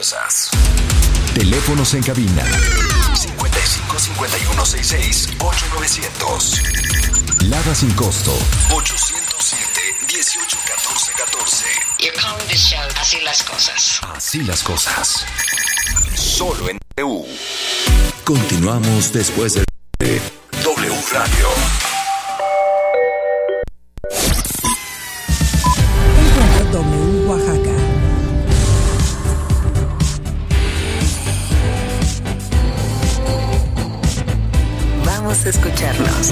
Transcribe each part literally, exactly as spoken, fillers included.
cosas. Teléfonos en cabina cincuenta y cinco, cincuenta y uno, sesenta y seis, ocho novecientos. Lada sin costo ochocientos siete, dieciocho, catorce, catorce. You call this show Así las cosas. Así las cosas. Solo en W. Continuamos después de W Radio. Encuentra W Oaxaca. Vamos a escucharnos.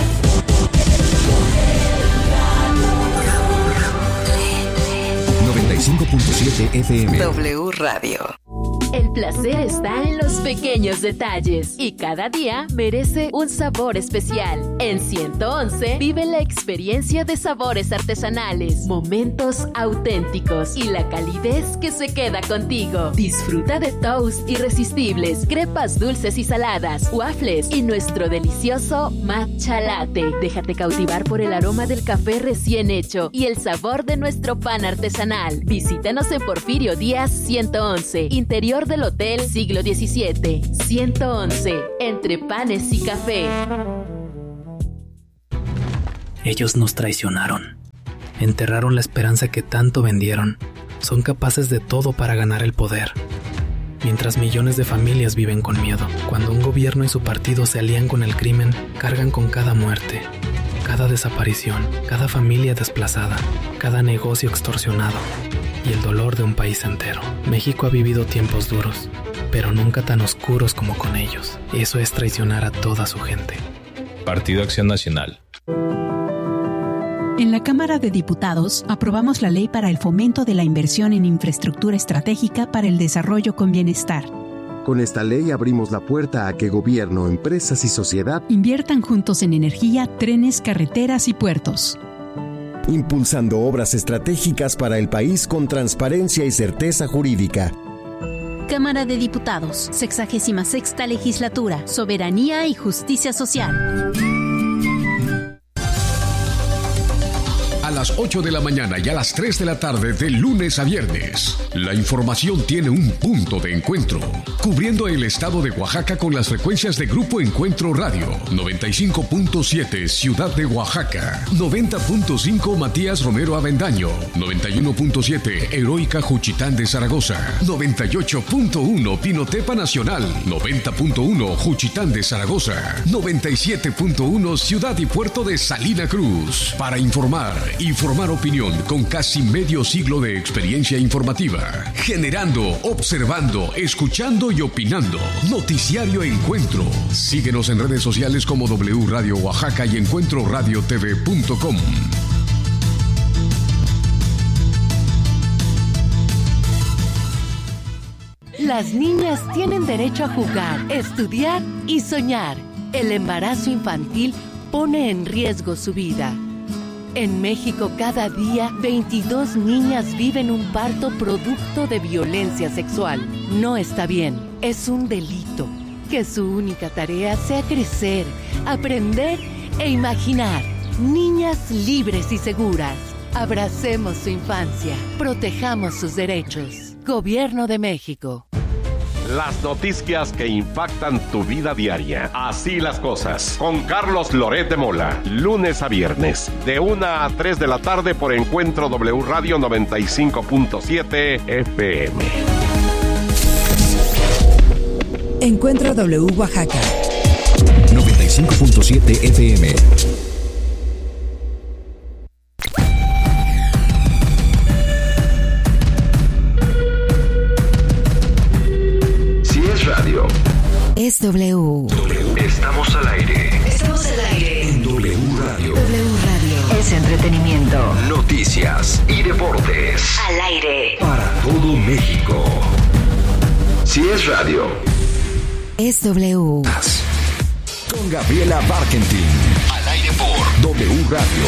noventa y cinco punto siete F M. W Radio. El placer está en los pequeños detalles y cada día merece un sabor especial. En ciento once vive la experiencia de sabores artesanales, momentos auténticos y la calidez que se queda contigo. Disfruta de toast irresistibles, crepas dulces y saladas, waffles y nuestro delicioso matcha latte. Déjate cautivar por el aroma del café recién hecho y el sabor de nuestro pan artesanal. Visítanos en Porfirio Díaz ciento once, interior del Hotel Siglo diecisiete. ciento once, entre panes y café. Ellos nos traicionaron. Enterraron la esperanza que tanto vendieron. Son capaces de todo para ganar el poder. Mientras millones de familias viven con miedo. Cuando un gobierno y su partido se alían con el crimen, cargan con cada muerte, cada desaparición, cada familia desplazada, cada negocio extorsionado y el dolor de un país entero. México ha vivido tiempos duros, pero nunca tan oscuros como con ellos. Eso es traicionar a toda su gente. Partido Acción Nacional. En la Cámara de Diputados aprobamos la ley para el fomento de la inversión en infraestructura estratégica para el desarrollo con bienestar. Con esta ley abrimos la puerta a que gobierno, empresas y sociedad inviertan juntos en energía, trenes, carreteras y puertos. Impulsando obras estratégicas para el país con transparencia y certeza jurídica. Cámara de Diputados, sexagésima sexta legislatura, soberanía y justicia social. A las ocho de la mañana y a las tres de la tarde de lunes a viernes. La información tiene un punto de encuentro, cubriendo el estado de Oaxaca con las frecuencias de Grupo Encuentro Radio, noventa y cinco punto siete Ciudad de Oaxaca, noventa punto cinco Matías Romero Avendaño, noventa y uno punto siete Heroica Juchitán de Zaragoza, noventa y ocho punto uno Pinotepa Nacional, noventa punto uno Juchitán de Zaragoza, noventa y siete punto uno Ciudad y Puerto de Salina Cruz. Para informar y formar opinión con casi medio siglo de experiencia informativa, generando, observando, escuchando y opinando. Noticiario Encuentro. Síguenos en redes sociales como W Radio Oaxaca y encuentro radio t v punto com. Las niñas tienen derecho a jugar, estudiar y soñar. El embarazo infantil pone en riesgo su vida. En México, cada día, veintidós niñas viven un parto producto de violencia sexual. No está bien, es un delito. Que su única tarea sea crecer, aprender e imaginar. Niñas libres y seguras. Abracemos su infancia, protejamos sus derechos. Gobierno de México. Las noticias que impactan tu vida diaria. Así las cosas. Con Carlos Loret de Mola. Lunes a viernes. De una a tres de la tarde por Encuentro W Radio noventa y cinco punto siete F M. Encuentro W Oaxaca. noventa y cinco punto siete F M. Radio. Es W. Estamos al aire. Estamos al aire. En W Radio. W Radio. Es entretenimiento. Noticias y deportes. Al aire. Para todo México. Si es radio. Es W. Con Gabriela Barkentin. Al aire por W Radio.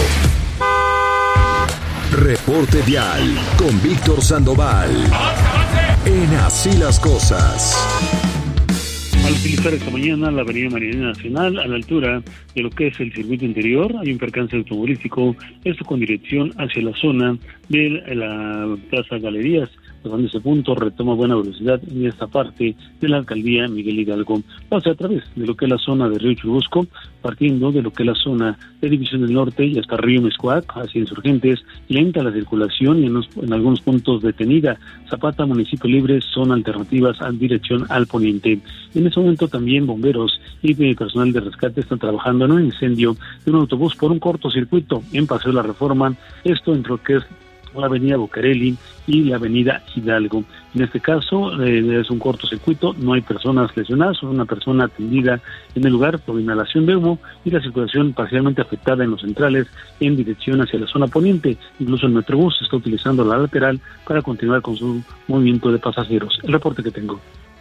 Reporte Vial con Víctor Sandoval. En Así las Cosas. Al utilizar esta mañana la avenida Marinera Nacional a la altura de lo que es el circuito interior, hay un percance automovilístico, esto con dirección hacia la zona de la Plaza Galerías, Pasando ese punto, retoma buena velocidad en esta parte de la alcaldía Miguel Hidalgo. Pasa a través de lo que es la zona de Río Churubusco, partiendo de lo que es la zona de División del Norte y hasta Río Mezcuac, hacia Insurgentes, lenta la circulación y en, los, en algunos puntos detenida. Zapata, Municipio Libre, son alternativas en dirección al poniente. En ese momento también bomberos y personal de rescate están trabajando en un incendio de un autobús por un cortocircuito en Paseo de la Reforma, esto entre lo que es la avenida Bucareli y la avenida Hidalgo. En este caso eh, es un cortocircuito, no hay personas lesionadas, solo una persona atendida en el lugar por inhalación de humo y la circulación parcialmente afectada en los centrales en dirección hacia la zona poniente. Incluso el Metrobús está utilizando la lateral para continuar con su movimiento de pasajeros. El reporte que tengo.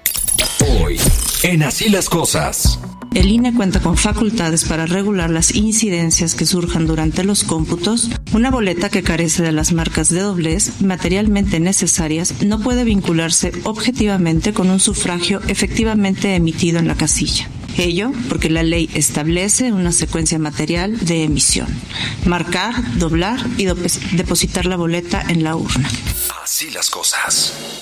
Hoy, en Así las Cosas. El I N E cuenta con facultades para regular las incidencias que surjan durante los cómputos. Una boleta que carece de las marcas de doblez materialmente necesarias no puede vincularse objetivamente con un sufragio efectivamente emitido en la casilla. Ello porque la ley establece una secuencia material de emisión: marcar, doblar y depositar la boleta en la urna. Así las cosas.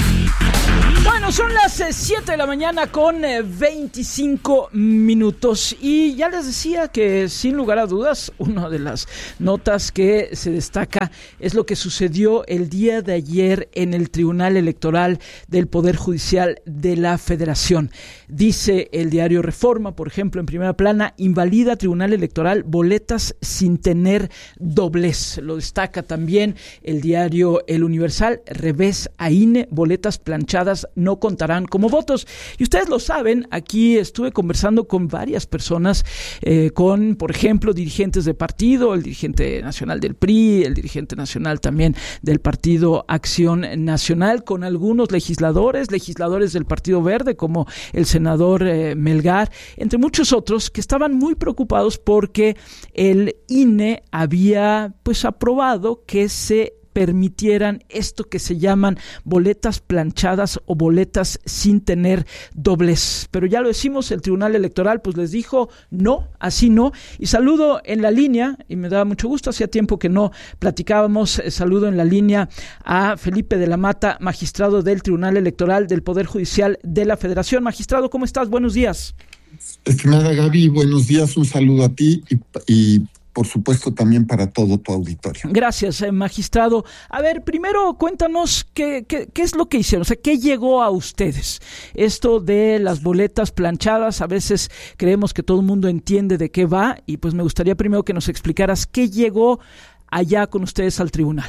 Bueno, son las siete de la mañana con eh, veinticinco minutos y ya les decía que sin lugar a dudas una de las notas que se destaca es lo que sucedió el día de ayer en el Tribunal Electoral del Poder Judicial de la Federación. Dice el diario Reforma, por ejemplo, en primera plana: invalida Tribunal Electoral boletas sin tener doblez. Lo destaca también el diario El Universal: revés a I N E, boletas planchadas no contarán como votos. Y ustedes lo saben, aquí estuve conversando con varias personas, eh, con, por ejemplo, dirigentes de partido, el dirigente nacional del P R I, el dirigente nacional también del Partido Acción Nacional, con algunos legisladores, legisladores del Partido Verde, como el senador eh, Melgar, entre muchos otros, que estaban muy preocupados porque el I N E había pues aprobado que se permitieran esto que se llaman boletas planchadas o boletas sin tener doblez. Pero ya lo decimos, el Tribunal Electoral pues les dijo no, así no. Y saludo en la línea, y me da mucho gusto, hacía tiempo que no platicábamos, eh, saludo en la línea a Felipe de la Mata, magistrado del Tribunal Electoral del Poder Judicial de la Federación. Magistrado, ¿cómo estás? Buenos días. Estimada Gaby, buenos días, un saludo a ti y, y por supuesto también para todo tu auditorio. Gracias, eh, magistrado. A ver, primero cuéntanos qué, qué, qué es lo que hicieron, o sea, qué llegó a ustedes. Esto de las boletas planchadas, a veces creemos que todo el mundo entiende de qué va, y pues me gustaría primero que nos explicaras qué llegó allá con ustedes al tribunal.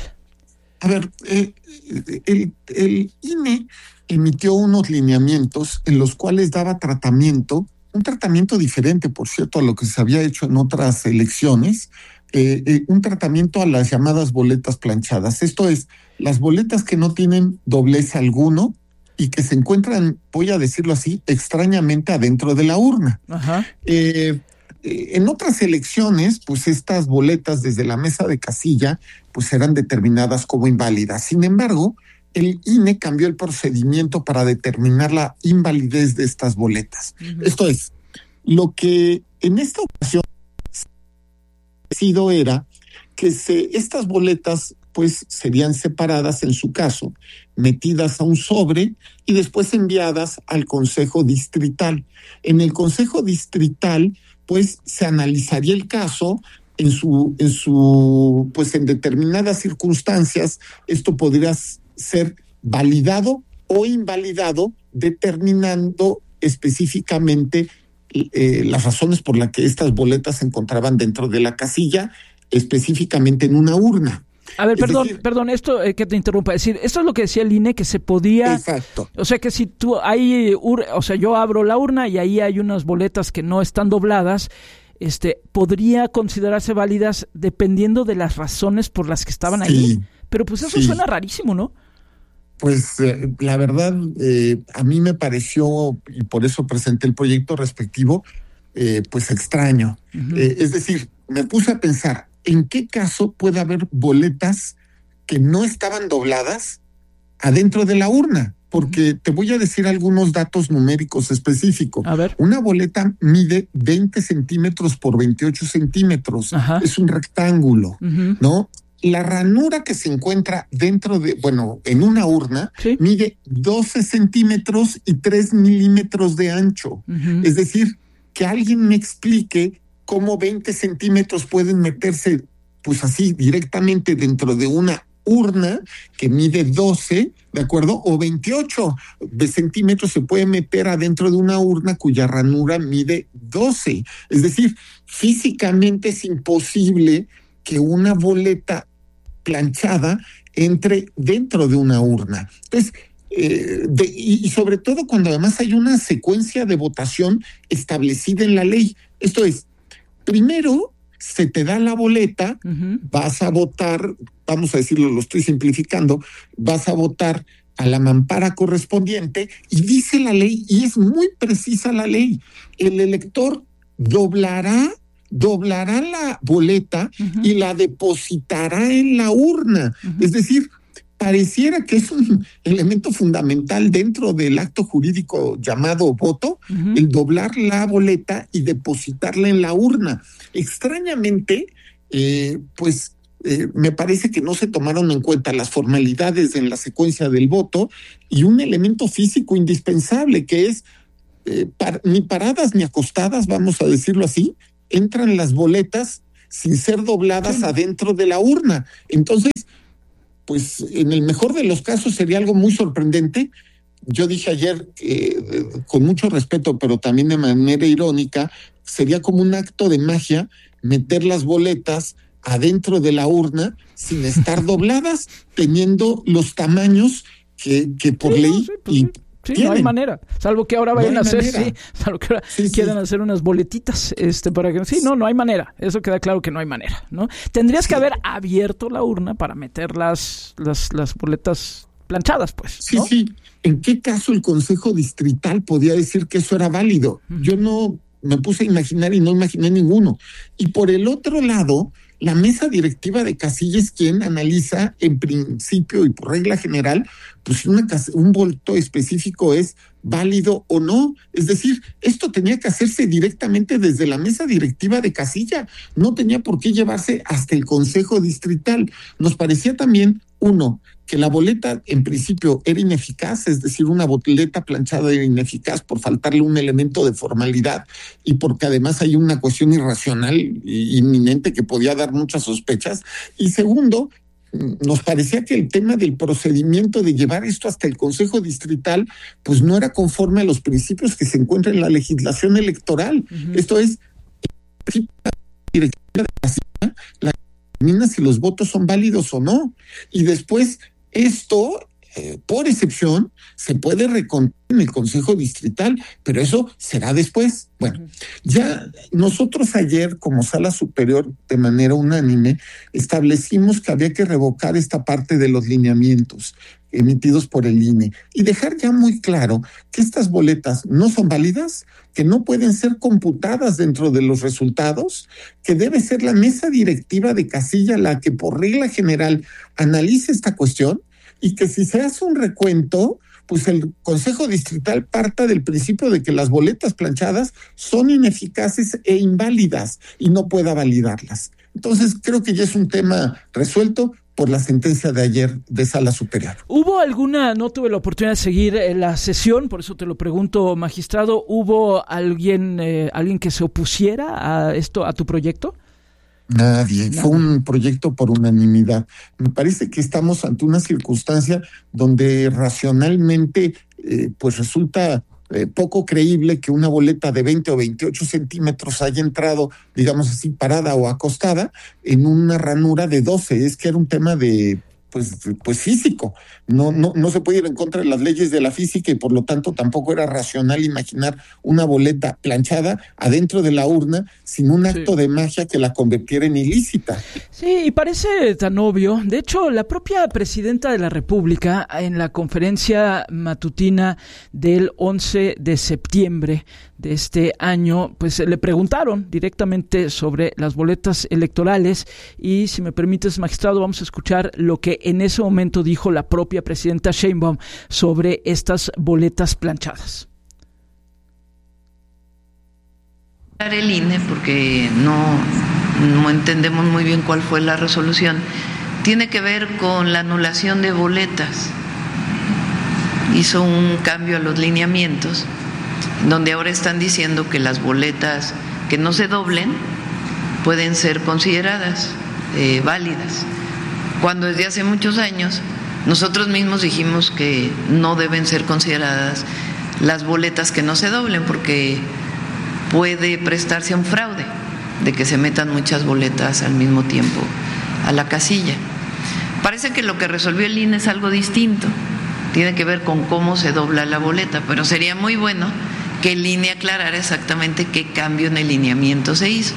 A ver, eh, el, el I N E emitió unos lineamientos en los cuales daba tratamiento, un tratamiento diferente, por cierto, a lo que se había hecho en otras elecciones, eh, eh, un tratamiento a las llamadas boletas planchadas. Esto es, las boletas que no tienen doblez alguno y que se encuentran, voy a decirlo así, extrañamente adentro de la urna. Ajá. Eh, eh, en otras elecciones, pues estas boletas desde la mesa de casilla, pues eran determinadas como inválidas. Sin embargo, el I N E cambió el procedimiento para determinar la invalidez de estas boletas. Uh-huh. Esto es, lo que en esta ocasión sido era que se, estas boletas pues serían separadas en su caso, metidas a un sobre y después enviadas al Consejo Distrital. En el Consejo Distrital pues se analizaría el caso en su, en su, pues en determinadas circunstancias esto podría ser validado o invalidado, determinando específicamente eh, las razones por las que estas boletas se encontraban dentro de la casilla, específicamente en una urna. A ver, es perdón, decir, perdón, esto eh, que te interrumpa, es decir, esto es lo que decía el I N E, que se podía... Exacto. O sea, que si tú, hay, o sea, yo abro la urna y ahí hay unas boletas que no están dobladas, este, podría considerarse válidas dependiendo de las razones por las que estaban sí, ahí. Pero pues eso sí. Suena rarísimo, ¿no? Pues eh, la verdad, eh, a mí me pareció, y por eso presenté el proyecto respectivo, eh, pues extraño. Uh-huh. Eh, es decir, me puse a pensar, ¿en qué caso puede haber boletas que no estaban dobladas adentro de la urna? Porque te voy a decir algunos datos numéricos específicos. A ver. Una boleta mide veinte centímetros por veintiocho centímetros. Ajá. Es un rectángulo, uh-huh. ¿no? la ranura que se encuentra dentro de, bueno, en una urna, ¿sí?, mide doce centímetros y tres milímetros de ancho. Uh-huh. Es decir, que alguien me explique cómo veinte centímetros pueden meterse, pues así, directamente dentro de una urna que mide doce, ¿de acuerdo? O veintiocho centímetros se puede meter adentro de una urna cuya ranura mide doce. Es decir, físicamente es imposible que una boleta planchada entre dentro de una urna. Entonces, eh, de, y, y sobre todo cuando además hay una secuencia de votación establecida en la ley. Esto es, primero se te da la boleta, uh-huh, vas a votar, vamos a decirlo, lo estoy simplificando, vas a votar a la mampara correspondiente y dice la ley, y es muy precisa la ley, el elector doblará, doblará la boleta, uh-huh, y la depositará en la urna. Uh-huh. Es decir, pareciera que es un elemento fundamental dentro del acto jurídico llamado voto, uh-huh, el doblar la boleta y depositarla en la urna. Extrañamente, eh, pues eh, me parece que no se tomaron en cuenta las formalidades en la secuencia del voto y un elemento físico indispensable que es eh, par- ni paradas ni acostadas, vamos a decirlo así, entran las boletas sin ser dobladas, sí, adentro de la urna. Entonces, pues en el mejor de los casos sería algo muy sorprendente. Yo dije ayer, eh, con mucho respeto, pero también de manera irónica, sería como un acto de magia meter las boletas adentro de la urna sin estar dobladas, teniendo los tamaños que, que por sí, ley... No, sí, pues y, Sí, tienen. No hay manera, salvo que ahora vayan no a hacer, sí, salvo que ahora sí, quieran sí. hacer unas boletitas, este, para que, sí, no, no hay manera, eso queda claro que no hay manera, ¿no? Tendrías sí. que haber abierto la urna para meter las, las, las boletas planchadas, pues, ¿no? Sí, sí, ¿en qué caso el Consejo Distrital podía decir que eso era válido? Uh-huh. Yo no me puse a imaginar y no imaginé ninguno. Y por el otro lado, la mesa directiva de casilla es quien analiza en principio y por regla general, pues una, un voto específico es válido o no. Es decir, esto tenía que hacerse directamente desde la mesa directiva de casilla. No tenía por qué llevarse hasta el Consejo Distrital. Nos parecía también, uno, que la boleta en principio era ineficaz, es decir, una boleta planchada era ineficaz por faltarle un elemento de formalidad y porque además hay una cuestión irracional e inminente que podía dar muchas sospechas. Y segundo, nos parecía que el tema del procedimiento de llevar esto hasta el Consejo Distrital, pues no era conforme a los principios que se encuentran en la legislación electoral. Uh-huh. Esto es, el principio de la directiva de casilla, la determina si los votos son válidos o no. Y después, esto, eh, por excepción, se puede recontar en el Consejo Distrital, pero eso será después. Bueno, ya nosotros ayer, como Sala Superior, de manera unánime, establecimos que había que revocar esta parte de los lineamientos emitidos por el I N E y dejar ya muy claro que estas boletas no son válidas, que no pueden ser computadas dentro de los resultados, que debe ser la mesa directiva de casilla la que por regla general analice esta cuestión y que si se hace un recuento, pues el Consejo Distrital parta del principio de que las boletas planchadas son ineficaces e inválidas y no pueda validarlas. Entonces creo que ya es un tema resuelto por la sentencia de ayer de Sala Superior. ¿Hubo alguna, no tuve la oportunidad de seguir la sesión, por eso te lo pregunto, magistrado, ¿hubo alguien, eh, alguien que se opusiera a esto, a tu proyecto? Nadie, no. Fue un proyecto por unanimidad. Me parece que estamos ante una circunstancia donde racionalmente eh, pues resulta eh, poco creíble que una boleta de veinte o veintiocho centímetros haya entrado, digamos así, parada o acostada en una ranura de doce. Es que era un tema de pues, pues físico. No, no, no se puede ir en contra de las leyes de la física y por lo tanto tampoco era racional imaginar una boleta planchada adentro de la urna sin un acto sí. de magia que la convirtiera en ilícita. Sí, y parece tan obvio. De hecho, la propia presidenta de la República en la conferencia matutina del once de septiembre de este año, pues le preguntaron directamente sobre las boletas electorales y si me permites, magistrado, vamos a escuchar lo que en ese momento dijo la propia presidenta Sheinbaum sobre estas boletas planchadas. El I N E porque no, no entendemos muy bien cuál fue la resolución, tiene que ver con la anulación de boletas. Hizo un cambio a los lineamientos, donde ahora están diciendo que las boletas que no se doblen pueden ser consideradas eh, válidas, cuando desde hace muchos años nosotros mismos dijimos que no deben ser consideradas las boletas que no se doblen, porque puede prestarse a un fraude de que se metan muchas boletas al mismo tiempo a la casilla. Parece que lo que resolvió el I N E es algo distinto, tiene que ver con cómo se dobla la boleta, pero sería muy bueno que el I N E aclarara exactamente qué cambio en el lineamiento se hizo.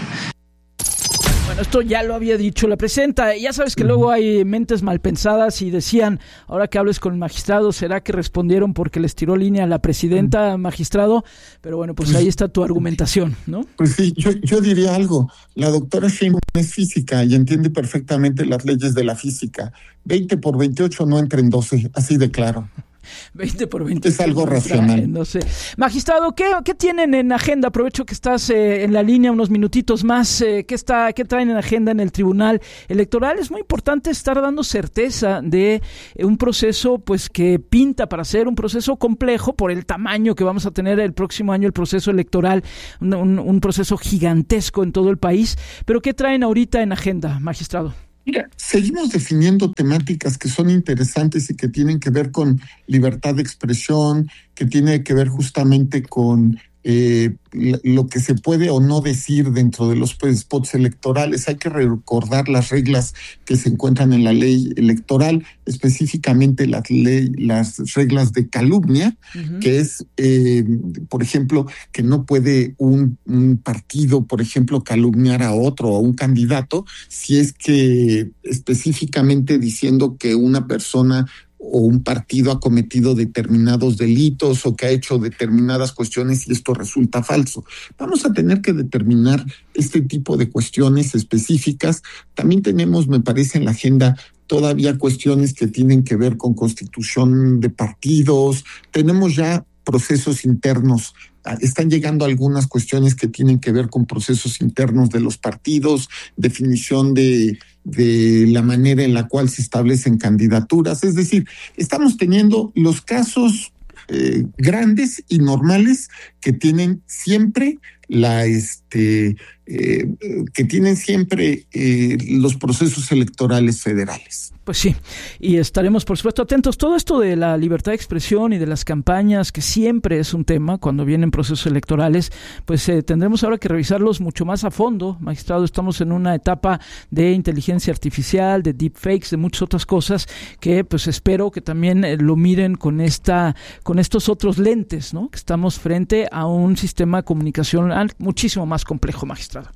Bueno, esto ya lo había dicho la presidenta. Ya sabes que uh-huh. luego hay mentes mal pensadas y decían, ahora que hables con el magistrado, ¿será que respondieron porque les tiró línea a la presidenta, uh-huh. magistrado? Pero bueno, pues, pues ahí está tu argumentación, ¿no? Pues sí, yo, yo diría algo. La doctora Sheinbaum es física y entiende perfectamente las leyes de la física. veinte por veintiocho no entra en doce, así de claro. veinte por veinte es algo racional. No sé. Magistrado, ¿qué, qué tienen en agenda? Aprovecho que estás eh, en la línea unos minutitos más. Eh, ¿qué, está, ¿Qué traen en agenda en el Tribunal Electoral? Es muy importante estar dando certeza de eh, un proceso pues que pinta para ser un proceso complejo por el tamaño que vamos a tener el próximo año, el proceso electoral, un, un, un proceso gigantesco en todo el país. Pero ¿qué traen ahorita en agenda, magistrado? Mira, seguimos definiendo temáticas que son interesantes y que tienen que ver con libertad de expresión, que tiene que ver justamente con eh, lo que se puede o no decir dentro de los spots electorales. Hay que recordar las reglas que se encuentran en la ley electoral, específicamente las, ley, las reglas de calumnia, uh-huh. que es, eh, por ejemplo, que no puede un, un partido, por ejemplo, calumniar a otro o a un candidato si es que específicamente diciendo que una persona o un partido ha cometido determinados delitos o que ha hecho determinadas cuestiones y esto resulta falso. Vamos a tener que determinar este tipo de cuestiones específicas. También tenemos, me parece, en la agenda todavía cuestiones que tienen que ver con constitución de partidos. Tenemos ya procesos internos. Están llegando algunas cuestiones que tienen que ver con procesos internos de los partidos, definición de, de la manera en la cual se establecen candidaturas. Es decir, estamos teniendo los casos eh, grandes y normales que tienen siempre la este eh, que tienen siempre eh, los procesos electorales federales. Pues sí, y estaremos por supuesto atentos. Todo esto de la libertad de expresión y de las campañas, que siempre es un tema cuando vienen procesos electorales, pues eh, tendremos ahora que revisarlos mucho más a fondo. Magistrado, estamos en una etapa de inteligencia artificial, de deepfakes, de muchas otras cosas que pues espero que también eh, lo miren con esta, con estos otros lentes, ¿no? Que estamos frente a un sistema de comunicación muchísimo más complejo, magistrado.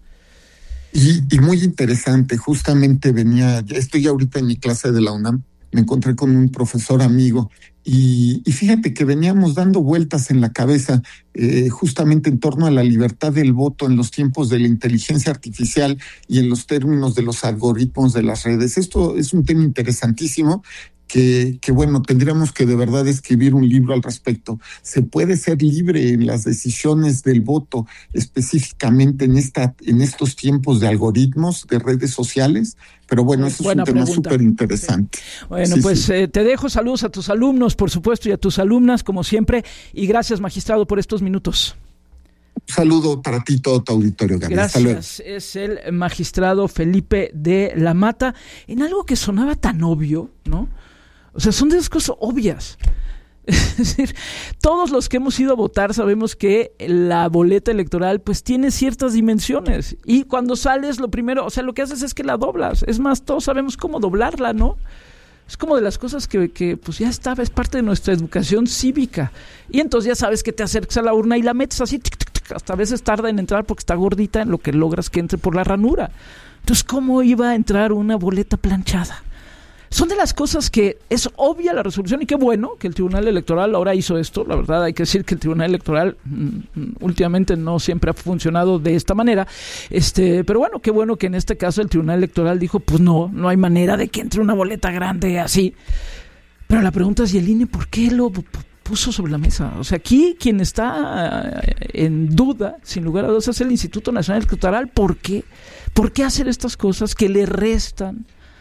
Y, y muy interesante, justamente venía, estoy ahorita en mi clase de la UNAM, me encontré con un profesor amigo y, y fíjate que veníamos dando vueltas en la cabeza eh, justamente en torno a la libertad del voto en los tiempos de la inteligencia artificial y en los términos de los algoritmos de las redes. Esto es un tema interesantísimo. Que, que bueno, tendríamos que de verdad escribir un libro al respecto. Se puede ser libre en las decisiones del voto, específicamente en esta, en estos tiempos de algoritmos, de redes sociales, pero bueno, eso Buena es un pregunta. tema súper interesante. Sí. Bueno, sí, pues sí. Eh, te dejo saludos a tus alumnos, por supuesto, y a tus alumnas, como siempre, y gracias, magistrado, por estos minutos. Un saludo para ti y todo tu auditorio, Gaby. Gracias. Es el magistrado Felipe de la Mata, en algo que sonaba tan obvio, ¿no? O sea, son de esas cosas obvias. Es decir, todos los que hemos ido a votar sabemos que la boleta electoral pues tiene ciertas dimensiones y cuando sales lo primero, o sea, lo que haces es que la doblas. Es más, todos sabemos cómo doblarla, ¿no? Es como de las cosas que, que pues ya estaba, es parte de nuestra educación cívica. Y entonces ya sabes que te acercas a la urna y la metes así, tic, tic, tic, hasta a veces tarda en entrar porque está gordita, en lo que logras que entre por la ranura. Entonces, ¿cómo iba a entrar una boleta planchada? Son de las cosas que es obvia la resolución y qué bueno que el Tribunal Electoral ahora hizo esto. La verdad hay que decir que el Tribunal Electoral mm, últimamente no siempre ha funcionado de esta manera, este, pero bueno, qué bueno que en este caso el Tribunal Electoral dijo, pues no, no hay manera de que entre una boleta grande así. Pero la pregunta es, ¿y el I N E por qué lo puso sobre la mesa? O sea, aquí quien está en duda, sin lugar a dudas, es el Instituto Nacional Electoral. ¿Por qué? ¿Por qué hacer estas cosas que le restan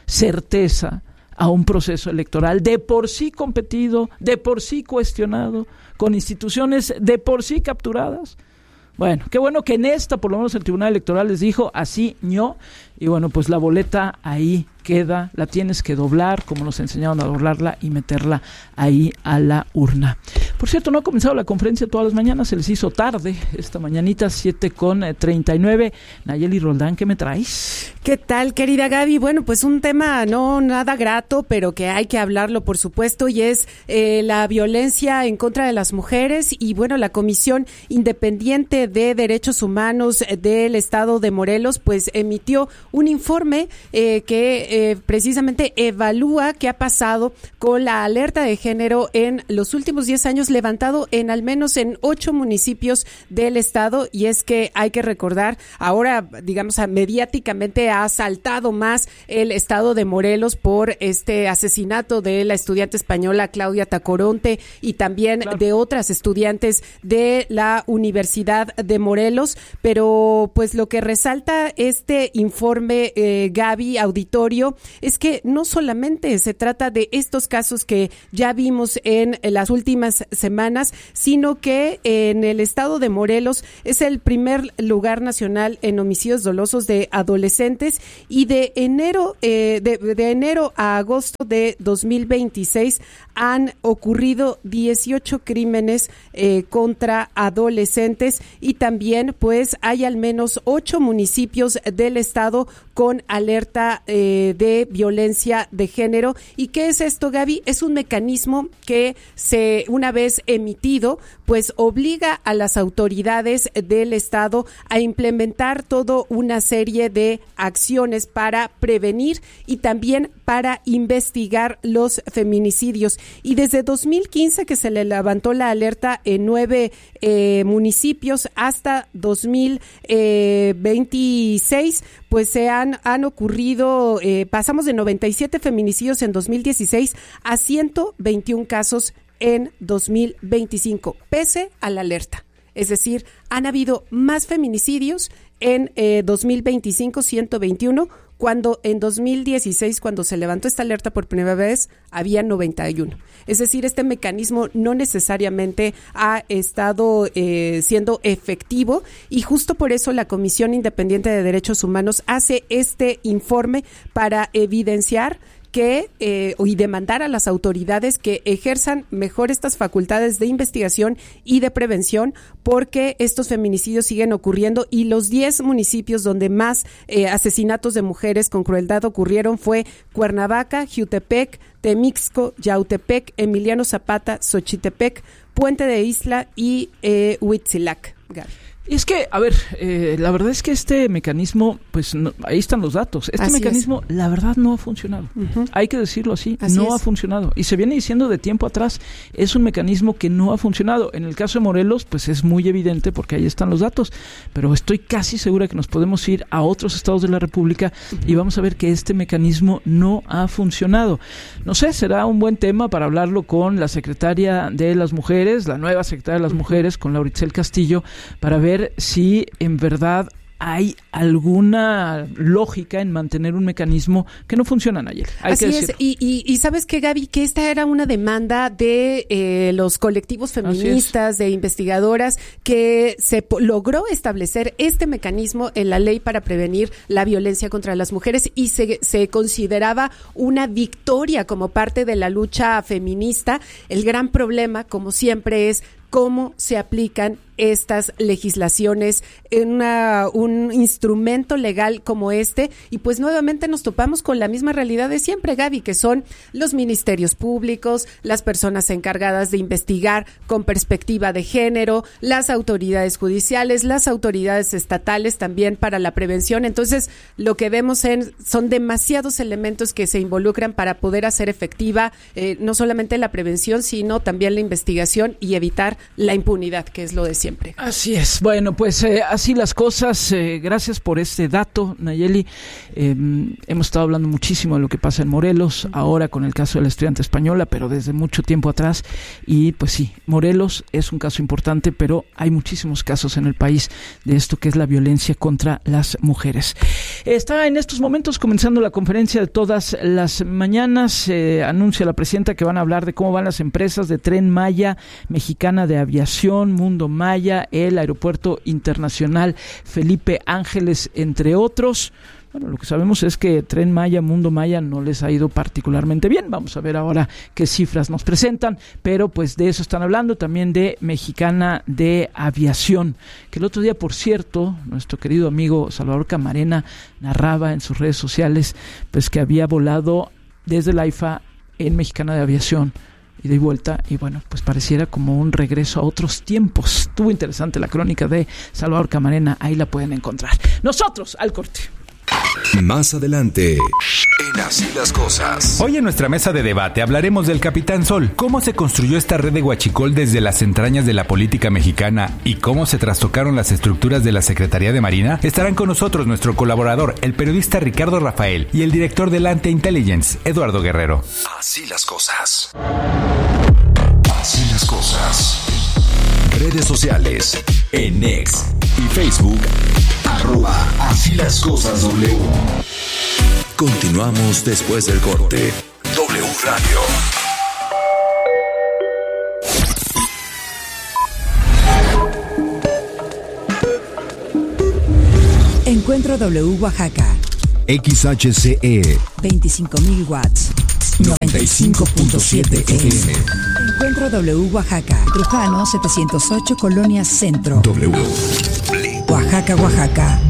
certeza a un proceso electoral de por sí competido, de por sí cuestionado, con instituciones de por sí capturadas. Bueno, qué bueno que en esta, por lo menos el Tribunal Electoral les dijo así, ño, y bueno, pues la boleta ahí queda, la tienes que doblar, como nos enseñaron a doblarla y meterla ahí a la urna. Por cierto, no ha comenzado la conferencia todas las mañanas, se les hizo tarde, esta mañanita, siete con treinta y nueve. Nayeli Roldán, ¿qué me traes? ¿Qué tal, querida Gaby? Bueno, pues un tema no nada grato, pero que hay que hablarlo, por supuesto, y es eh, la violencia en contra de las mujeres. Y bueno, la Comisión Independiente de Derechos Humanos del Estado de Morelos, pues emitió un informe eh, que eh, precisamente evalúa qué ha pasado con la alerta de género en los últimos diez años, levantado en al menos en ocho municipios del estado. Y es que hay que recordar, ahora, digamos, mediáticamente ha saltado más el estado de Morelos por este asesinato de la estudiante española Claudia Tacoronte y también claro. de otras estudiantes de la Universidad de Morelos. Pero pues lo que resalta este informe, eh, Gaby, auditorio, es que no solamente se trata de estos casos que ya vimos en las últimas semanas, sino que en el estado de Morelos es el primer lugar nacional en homicidios dolosos de adolescentes, y de enero eh, de, de enero a agosto de dos mil veintiséis han ocurrido dieciocho crímenes eh, contra adolescentes, y también pues hay al menos ocho municipios del estado con alerta eh, de violencia de género. ¿Y qué es esto, Gaby? Es un mecanismo que se, una vez emitido, pues obliga a las autoridades del estado a implementar toda una serie de acciones para prevenir y también para investigar los feminicidios. Y desde dos mil quince, que se le levantó la alerta en nueve eh, municipios, hasta dos mil veintiséis, pues se han, han ocurrido, eh, pasamos de noventa y siete feminicidios en dos mil dieciséis a ciento veintiún casos en dos mil veinticinco, pese a la alerta. Es decir, han habido más feminicidios en eh, dos mil veinticinco, ciento veintiuno, cuando en dos mil dieciséis, cuando se levantó esta alerta por primera vez, había noventa y uno. Es decir, este mecanismo no necesariamente ha estado eh, siendo efectivo, y justo por eso la Comisión Independiente de Derechos Humanos hace este informe para evidenciar que eh, y demandar a las autoridades que ejerzan mejor estas facultades de investigación y de prevención, porque estos feminicidios siguen ocurriendo, y los diez municipios donde más eh, asesinatos de mujeres con crueldad ocurrieron fue Cuernavaca, Jiutepec, Temixco, Yautepec, Emiliano Zapata, Xochitepec, Puente de Isla y eh, Huitzilac. Gaby. Es que, a ver, eh, la verdad es que este mecanismo, pues no, ahí están los datos. Este así mecanismo, es. la verdad, no ha funcionado. Uh-huh. Hay que decirlo así, así no es. ha funcionado. Y se viene diciendo de tiempo atrás, es un mecanismo que no ha funcionado. En el caso de Morelos, pues es muy evidente porque ahí están los datos. Pero estoy casi segura que nos podemos ir a otros estados de la República uh-huh. y vamos a ver que este mecanismo no ha funcionado. No sé, será un buen tema para hablarlo con la secretaria de las mujeres, la nueva secretaria de las uh-huh. mujeres, con Laura Itzel Castillo, para ver si en verdad hay alguna lógica en mantener un mecanismo que no funciona, Nayeli. Hay Así que es, y, y, y ¿sabes qué, Gaby? Que esta era una demanda de eh, los colectivos feministas, de investigadoras, que se po- logró establecer este mecanismo en la ley para prevenir la violencia contra las mujeres, y se, se consideraba una victoria como parte de la lucha feminista. El gran problema, como siempre, es cómo se aplican estas legislaciones en una, un instrumento legal como este, y pues nuevamente nos topamos con la misma realidad de siempre, Gaby, que son los ministerios públicos, las personas encargadas de investigar con perspectiva de género, las autoridades judiciales, las autoridades estatales también para la prevención. Entonces, lo que vemos en, son demasiados elementos que se involucran para poder hacer efectiva eh, no solamente la prevención, sino también la investigación y evitar la impunidad, que es lo de siempre. Así es. Bueno, pues eh, así las cosas. Eh, gracias por este dato, Nayeli. Eh, hemos estado hablando muchísimo de lo que pasa en Morelos, ahora con el caso de la estudiante española, pero desde mucho tiempo atrás. Y pues sí, Morelos es un caso importante, pero hay muchísimos casos en el país de esto que es la violencia contra las mujeres. Está en estos momentos comenzando la conferencia de todas las mañanas. Eh, anuncia la presidenta que van a hablar de cómo van las empresas de Tren Maya, Mexicana de Aviación, Mundo Maya, el Aeropuerto Internacional Felipe Ángeles, entre otros. Bueno, lo que sabemos es que Tren Maya, Mundo Maya no les ha ido particularmente bien. Vamos a ver ahora qué cifras nos presentan, pero pues de eso están hablando, también de Mexicana de Aviación, que el otro día, por cierto, nuestro querido amigo Salvador Camarena narraba en sus redes sociales pues que había volado desde la AIFA en Mexicana de Aviación y de vuelta, y bueno, pues pareciera como un regreso a otros tiempos. Estuvo interesante la crónica de Salvador Camarena, ahí la pueden encontrar. Nosotros, al corte. Más adelante, en Así las Cosas. Hoy en nuestra mesa de debate hablaremos del Capitán Sol, cómo se construyó esta red de huachicol desde las entrañas de la política mexicana y cómo se trastocaron las estructuras de la Secretaría de Marina. Estarán con nosotros nuestro colaborador, el periodista Ricardo Rafael, y el director del Ante Intelligence, Eduardo Guerrero. Así las cosas. Así las cosas. Redes sociales, en X y Facebook, arroba Así las Cosas W. Continuamos después del corte. W Radio. Encuentro W Oaxaca. X H C E. veinticinco mil watts. noventa y cinco punto siete F M. Encuentro W Oaxaca. Trujano setecientos ocho, Colonia Centro. W. Oaxaca, Oaxaca.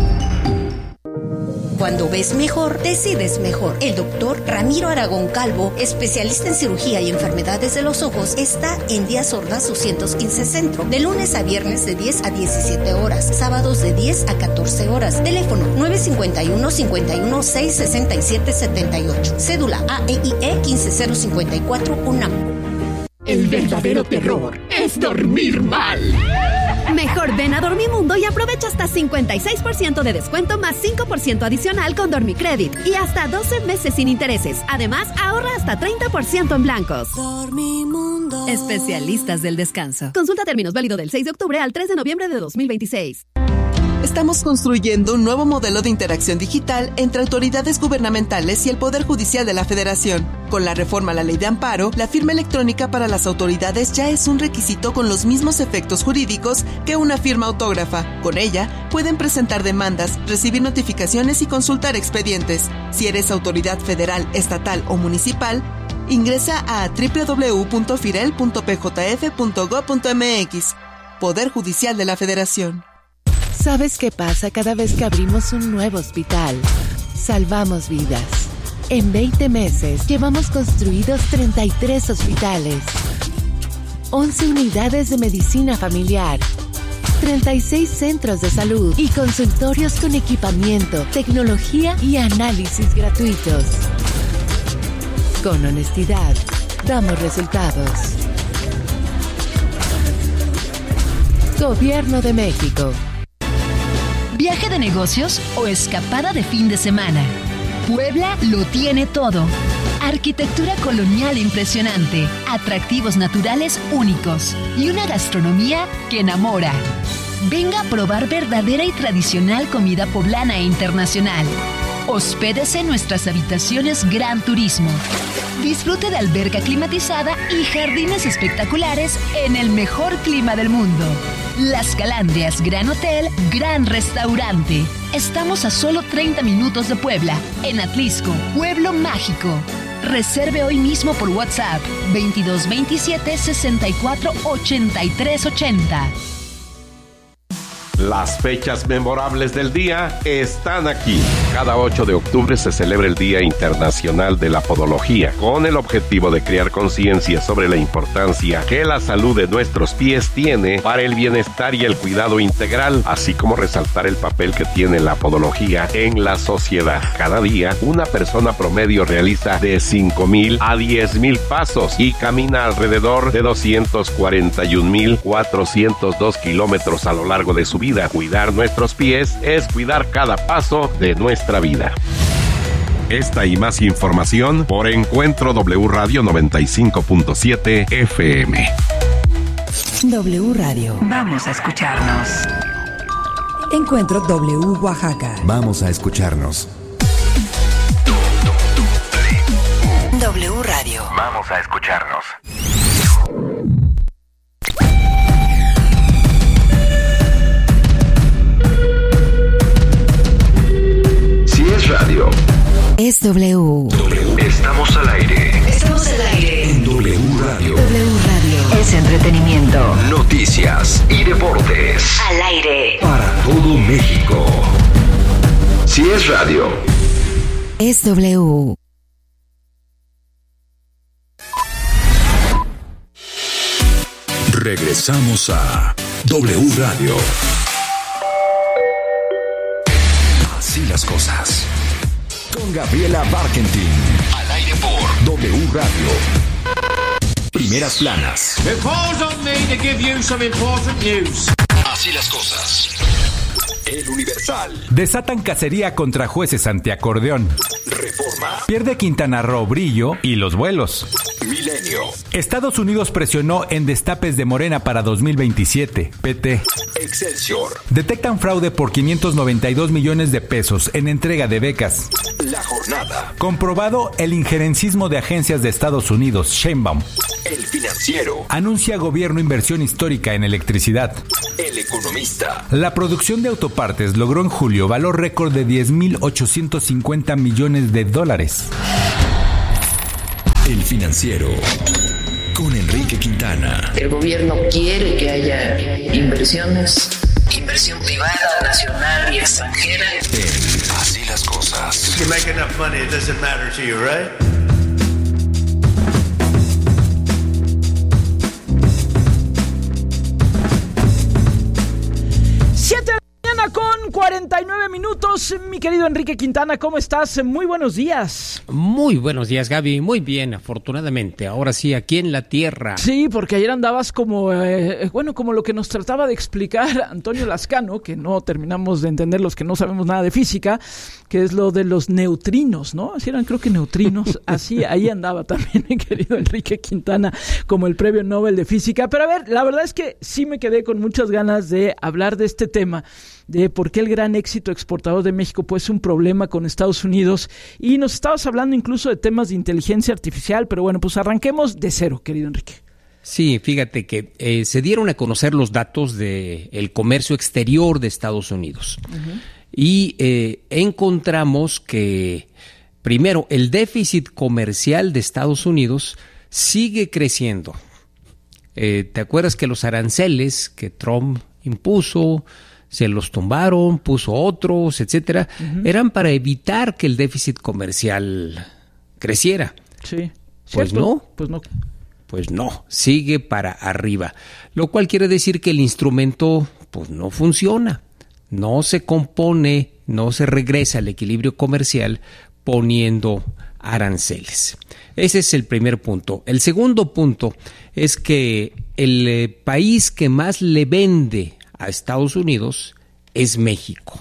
Cuando ves mejor, decides mejor. El doctor Ramiro Aragón Calvo, especialista en cirugía y enfermedades de los ojos, está en Díaz Ordaz doscientos quince Centro, de lunes a viernes de diez a diecisiete horas, sábados de diez a catorce horas. Teléfono nueve cinco uno, cinco uno seis, seis siete siete ocho. Cédula A E I E quince cero cincuenta y cuatro, UNAM. El verdadero terror es dormir mal. Mejor ven a Dormimundo y aprovecha hasta cincuenta y seis por ciento de descuento más cinco por ciento adicional con Dormicredit y hasta doce meses sin intereses. Además, ahorra hasta treinta por ciento en blancos. Dormimundo. Especialistas del descanso. Consulta términos, válido del seis de octubre al tres de noviembre de dos mil veintiséis. Estamos construyendo un nuevo modelo de interacción digital entre autoridades gubernamentales y el Poder Judicial de la Federación. Con la reforma a la Ley de Amparo, la firma electrónica para las autoridades ya es un requisito con los mismos efectos jurídicos que una firma autógrafa. Con ella, pueden presentar demandas, recibir notificaciones y consultar expedientes. Si eres autoridad federal, estatal o municipal, ingresa a doble u doble u doble u punto firel punto p j f punto gob punto m x. Poder Judicial de la Federación. ¿Sabes qué pasa cada vez que abrimos un nuevo hospital? Salvamos vidas. En veinte meses llevamos construidos treinta y tres hospitales, once unidades de medicina familiar, treinta y seis centros de salud y consultorios con equipamiento, tecnología y análisis gratuitos. Con honestidad, damos resultados. Gobierno de México. ¿Viaje de negocios o escapada de fin de semana? Puebla lo tiene todo. Arquitectura colonial impresionante, atractivos naturales únicos y una gastronomía que enamora. Venga a probar verdadera y tradicional comida poblana e internacional. Hospédese en nuestras habitaciones Gran Turismo. Disfrute de alberca climatizada y jardines espectaculares en el mejor clima del mundo. Las Calandrias Gran Hotel, Gran Restaurante. Estamos a solo treinta minutos de Puebla, en Atlisco, Pueblo Mágico. Reserve hoy mismo por WhatsApp veintidós veintisiete sesenta y cuatro ochenta y tres ochenta. Las fechas memorables del día están aquí. Cada ocho de octubre se celebra el Día Internacional de la Podología, con el objetivo de crear conciencia sobre la importancia que la salud de nuestros pies tiene para el bienestar y el cuidado integral, así como resaltar el papel que tiene la podología en la sociedad. Cada día, una persona promedio realiza de cinco mil a diez mil pasos y camina alrededor de doscientos cuarenta y un mil cuatrocientos dos kilómetros a lo largo de su vida. Cuidar nuestros pies es cuidar cada paso de nuestra vida. Esta y más información por Encuentro W Radio noventa y cinco punto siete F M. W Radio. Vamos a escucharnos. Encuentro W Oaxaca. Vamos a escucharnos. W Radio. Vamos a escucharnos. Si es radio, es W. Estamos al aire. Estamos al aire. En W Radio. W Radio. Es entretenimiento. Noticias y deportes. Al aire. Para todo México. Si es radio, es W. Regresamos a W Radio. Así las cosas. Con Gabriela Barkentin. Al aire por W Radio. Primeras planas. Así las cosas. El Universal. Desatan cacería contra jueces antiacordeón. Reforma. Pierde Quintana Roo brillo y los vuelos. Milenio. Estados Unidos presionó en destapes de Morena para dos mil veintisiete. P T. Excelsior. Detectan fraude por quinientos noventa y dos millones de pesos en entrega de becas. La Jornada. Comprobado el injerencismo de agencias de Estados Unidos. Sheinbaum. El Financiero. Anuncia gobierno inversión histórica en electricidad. El Economista. La producción de autopartes logró en julio valor récord de diez mil ochocientos cincuenta millones de dólares. El Financiero. Con Enrique Quintana. El gobierno quiere que haya inversiones, inversión privada, nacional y extranjera. En Así las cosas. You make enough money, it doesn't matter to you, right? Siete de la mañana con cuarenta y nueve minutos. Mi querido Enrique Quintana, ¿cómo estás? Muy buenos días. Muy buenos días, Gaby. Muy bien, afortunadamente. Ahora sí, aquí en la tierra. Sí, porque ayer andabas como, eh, bueno, como lo que nos trataba de explicar Antonio Lascano, que no terminamos de entender los que no sabemos nada de física, que es lo de los neutrinos, ¿no? Así eran, creo que neutrinos. Así, ahí andaba también mi querido Enrique Quintana, como el premio Nobel de Física. Pero a ver, la verdad es que sí me quedé con muchas ganas de hablar de este tema, de por qué el gran éxito exportador de México puede ser un problema con Estados Unidos, y nos estabas hablando incluso de temas de inteligencia artificial, pero bueno, pues arranquemos de cero, querido Enrique. Sí, fíjate que eh, se dieron a conocer los datos del comercio exterior de Estados Unidos. Uh-huh. Y eh, encontramos que, primero, el déficit comercial de Estados Unidos sigue creciendo. Eh, ¿Te acuerdas que los aranceles que Trump impuso, se los tumbaron, puso otros, etcétera, uh-huh, eran para evitar que el déficit comercial creciera? Sí. Pues ¿cierto? no. Pues no. Pues no, sigue para arriba. Lo cual quiere decir que el instrumento pues no funciona. No se compone, no se regresa al equilibrio comercial poniendo aranceles. Ese es el primer punto. El segundo punto es que el eh, país que más le vende a Estados Unidos es México.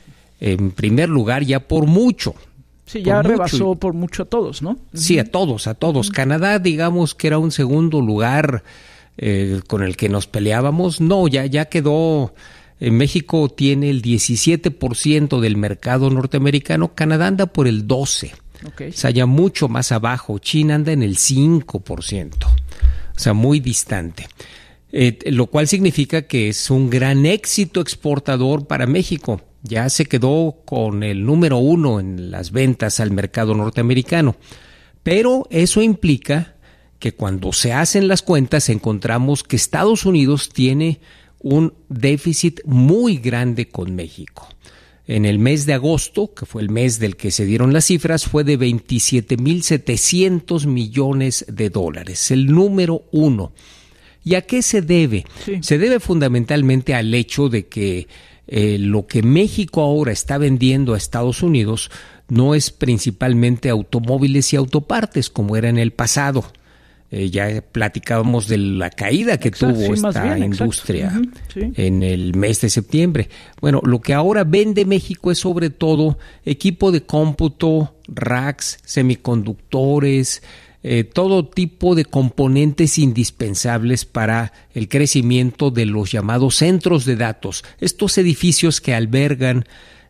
En primer lugar, ya por mucho. Sí, ya rebasó por mucho a todos, ¿no? Sí, a todos, a todos. Uh-huh. Canadá, digamos que era un segundo lugar eh, con el que nos peleábamos. No, ya, ya quedó. En México tiene el diecisiete por ciento del mercado norteamericano. Canadá anda por el doce por ciento. Okay. O sea, ya mucho más abajo. China anda en el cinco por ciento. O sea, muy distante. Eh, lo cual significa que es un gran éxito exportador para México. Ya se quedó con el número uno en las ventas al mercado norteamericano. Pero eso implica que cuando se hacen las cuentas encontramos que Estados Unidos tiene un déficit muy grande con México. En el mes de agosto, que fue el mes del que se dieron las cifras, fue de veintisiete mil setecientos millones de dólares, el número uno. ¿Y a qué se debe? Sí. Se debe fundamentalmente al hecho de que eh, lo que México ahora está vendiendo a Estados Unidos no es principalmente automóviles y autopartes como era en el pasado. Eh, ya platicábamos de la caída que exacto, tuvo sí, esta bien, industria uh-huh, sí. en el mes de septiembre. Bueno, lo que ahora vende México es sobre todo equipo de cómputo, racks, semiconductores, eh, todo tipo de componentes indispensables para el crecimiento de los llamados centros de datos. Estos edificios que albergan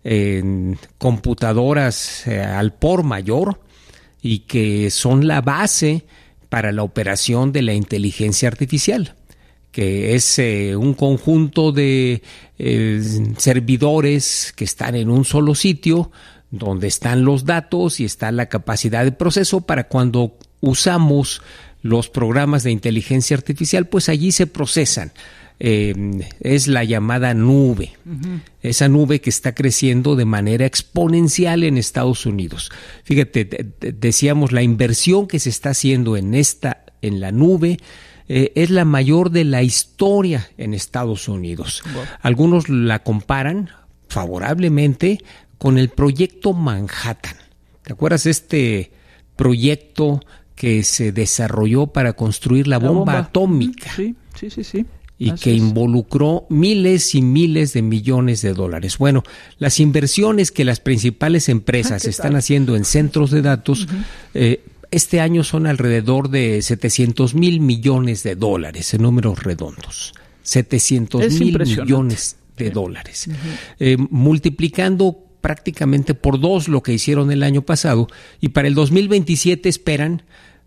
eh, computadoras eh, al por mayor y que son la base para la operación de la inteligencia artificial, que es eh, un conjunto de eh, servidores que están en un solo sitio, donde están los datos y está la capacidad de proceso para cuando usamos los programas de inteligencia artificial, pues allí se procesan. Eh, es la llamada nube, uh-huh. esa nube que está creciendo de manera exponencial en Estados Unidos. Fíjate, de, de, decíamos la inversión que se está haciendo en esta, en la nube, eh, es la mayor de la historia en Estados Unidos. Wow. Algunos la comparan favorablemente con el proyecto Manhattan. ¿Te acuerdas de este proyecto que se desarrolló para construir la, la bomba, bomba atómica? Sí, sí, sí, sí. Y Así que es. involucró miles y miles de millones de dólares. Bueno, las inversiones que las principales empresas ah, están tal? haciendo en centros de datos, uh-huh. eh, este año son alrededor de setecientos mil millones de dólares, en números redondos. setecientos mil millones de sí. dólares. Uh-huh. Eh, multiplicando prácticamente por dos lo que hicieron el año pasado, y para el dos mil veintisiete esperan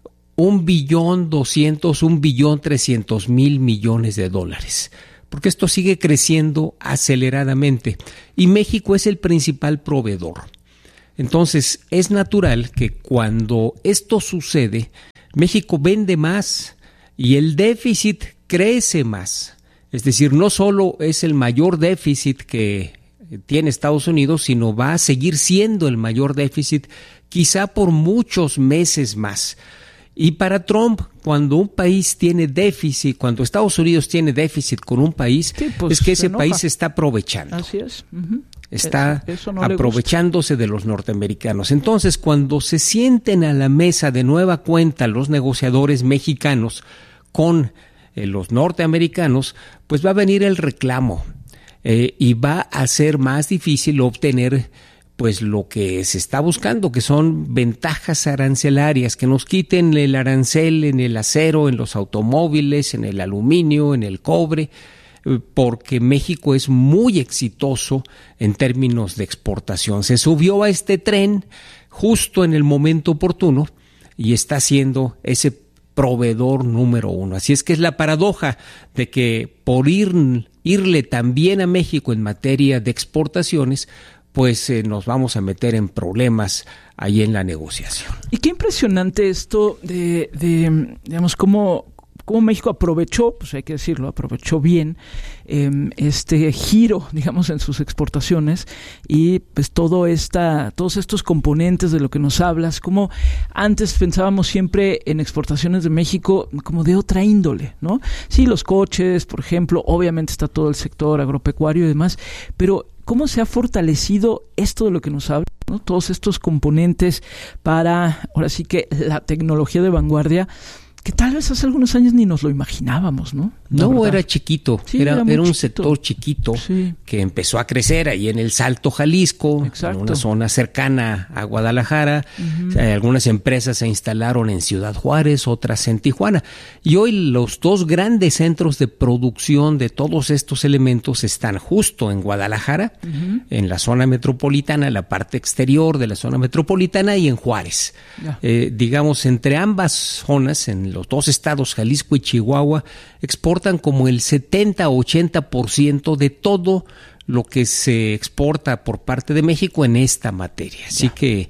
un billón doscientos, un billón trescientos mil millones de dólares, porque esto sigue creciendo aceleradamente y México es el principal proveedor. Entonces es natural que cuando esto sucede, México vende más y el déficit crece más. Es decir, no solo es el mayor déficit que tiene Estados Unidos, sino va a seguir siendo el mayor déficit quizá por muchos meses más. Y para Trump, cuando un país tiene déficit, cuando Estados Unidos tiene déficit con un país, sí, pues es que ese enoja. país se está aprovechando. Así es. Uh-huh. Está eso, eso no aprovechándose de los norteamericanos. Entonces, cuando se sienten a la mesa de nueva cuenta los negociadores mexicanos con eh, los norteamericanos, pues va a venir el reclamo eh, y va a ser más difícil obtener pues lo que se está buscando, que son ventajas arancelarias, que nos quiten el arancel en el acero, en los automóviles, en el aluminio, en el cobre, porque México es muy exitoso en términos de exportación. Se subió a este tren justo en el momento oportuno y está siendo ese proveedor número uno. Así es que es la paradoja de que por ir, irle tan bien a México en materia de exportaciones, pues eh, nos vamos a meter en problemas ahí en la negociación. Y qué impresionante esto de, de digamos, cómo, cómo México aprovechó, pues hay que decirlo, aprovechó bien eh, este giro, digamos, en sus exportaciones y pues todo esta, todos estos componentes de lo que nos hablas, como antes pensábamos siempre en exportaciones de México como de otra índole, ¿no? Sí, los coches, por ejemplo, obviamente está todo el sector agropecuario y demás, pero ¿cómo se ha fortalecido esto de lo que nos habla, ¿no? Todos estos componentes para, ahora sí que la tecnología de vanguardia, que tal vez hace algunos años ni nos lo imaginábamos, ¿no? No, no era chiquito, sí, era, era, era un chiquito. sector chiquito sí. que empezó a crecer ahí en el Salto, Jalisco, Exacto. en una zona cercana a Guadalajara. Uh-huh. O sea, algunas empresas se instalaron en Ciudad Juárez, otras en Tijuana. Y hoy los dos grandes centros de producción de todos estos elementos están justo en Guadalajara, uh-huh. en la zona metropolitana, la parte exterior de la zona metropolitana, y en Juárez. Yeah. Eh, digamos, entre ambas zonas, en los dos estados, Jalisco y Chihuahua, exportan como el setenta a ochenta por ciento de todo lo que se exporta por parte de México en esta materia. Así ya. que,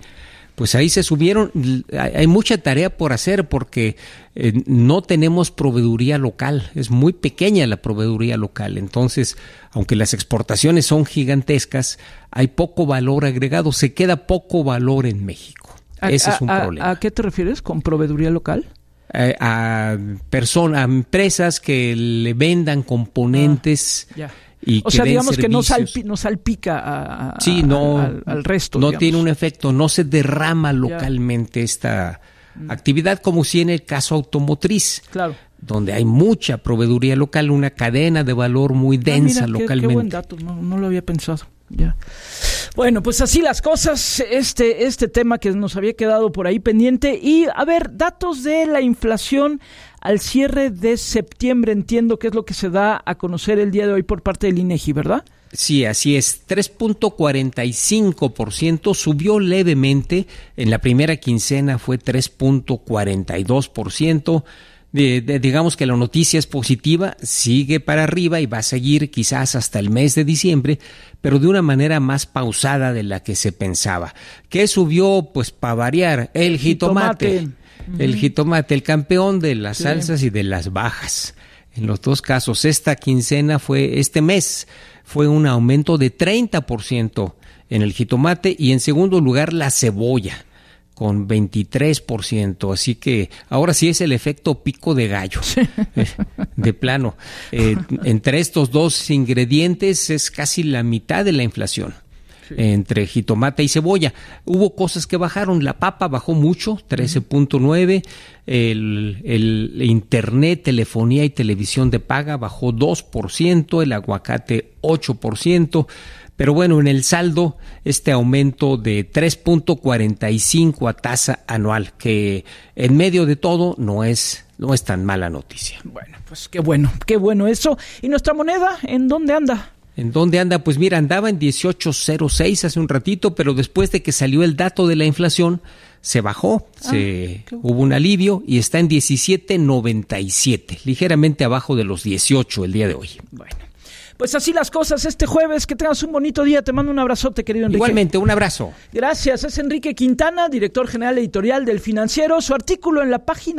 pues ahí se subieron. Hay mucha tarea por hacer porque eh, no tenemos proveeduría local, es muy pequeña la proveeduría local. Entonces, aunque las exportaciones son gigantescas, hay poco valor agregado, se queda poco valor en México. Ese a, es un a, problema. ¿A qué te refieres con proveeduría local? Eh, a personas, a empresas que le vendan componentes. Ah, ya. Y o que sea, den digamos servicios. que no, salpi, no salpica a, a, sí, no, al, al resto. No digamos. tiene un efecto, no se derrama localmente ya. esta mm. actividad, como si en el caso automotriz. Claro. Donde hay mucha proveeduría local, una cadena de valor muy densa ah, mira, localmente. Qué, qué buen dato, no, no lo había pensado. Ya. Bueno, pues así las cosas, este, este tema que nos había quedado por ahí pendiente. Y a ver, datos de la inflación al cierre de septiembre, entiendo que es lo que se da a conocer el día de hoy por parte del INEGI, ¿verdad? Sí, así es, tres punto cuarenta y cinco por ciento, subió levemente, en la primera quincena fue tres punto cuarenta y dos por ciento. De, de, digamos que la noticia es positiva, sigue para arriba y va a seguir quizás hasta el mes de diciembre, pero de una manera más pausada de la que se pensaba. ¿Qué subió? Pues para variar, el jitomate, jitomate. Uh-huh. el jitomate, el campeón de las sí. alzas y de las bajas. En los dos casos, esta quincena fue, este mes fue un aumento de treinta por ciento en el jitomate y en segundo lugar la cebolla, con veintitrés por ciento, así que ahora sí es el efecto pico de gallo, de plano. Eh, entre estos dos ingredientes es casi la mitad de la inflación, sí. entre jitomate y cebolla. Hubo cosas que bajaron, la papa bajó mucho, trece punto nueve, el, el internet, telefonía y televisión de paga bajó dos por ciento, el aguacate ocho por ciento. Pero bueno, en el saldo, este aumento de tres punto cuarenta y cinco a tasa anual, que en medio de todo no es, no es tan mala noticia. Bueno, pues qué bueno, qué bueno eso. ¿Y nuestra moneda en dónde anda? ¿En dónde anda? Pues mira, andaba en dieciocho cero seis hace un ratito, pero después de que salió el dato de la inflación, se bajó, ah, se, hubo un alivio y está en diecisiete noventa y siete, ligeramente abajo de los dieciocho el día de hoy. Bueno. Pues así las cosas este jueves, que tengas un bonito día, te mando un abrazote, querido Enrique. Igualmente, un abrazo. Gracias, es Enrique Quintana, director general editorial del Financiero, su artículo en la página